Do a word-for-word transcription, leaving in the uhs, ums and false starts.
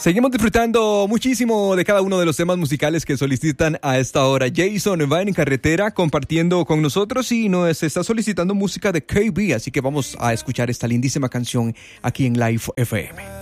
Seguimos disfrutando muchísimo de cada uno de los temas musicales que solicitan a esta hora. Jason va en carretera compartiendo con nosotros y nos está solicitando música de K B, así que vamos a escuchar esta lindísima canción aquí en Live F M.